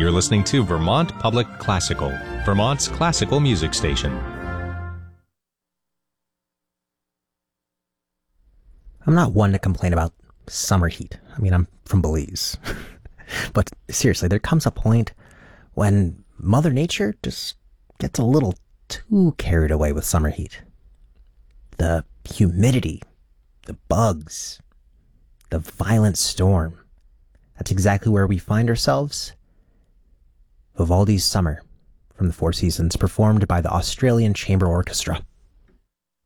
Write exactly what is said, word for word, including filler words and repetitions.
You're listening to Vermont Public Classical, Vermont's classical music station. I'm not one to complain about summer heat. I mean, I'm from Belize. But seriously, there comes a point when Mother Nature just gets a little too carried away with summer heat. The humidity, the bugs, the violent storm. That's exactly where we find ourselves. Vivaldi's Summer from the Four Seasons, performed by the Australian Chamber Orchestra.